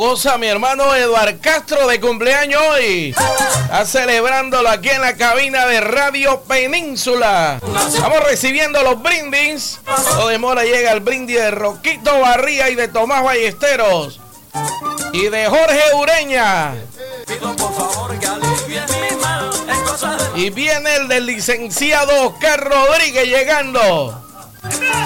goza mi hermano Eduard Castro de cumpleaños hoy. Está celebrándolo aquí en la cabina de Radio Península. Estamos recibiendo los brindis. No demora, llega el brindis de Roquito Barría y de Tomás Ballesteros. Y de Jorge Ureña. Y viene el del licenciado Oscar Rodríguez llegando.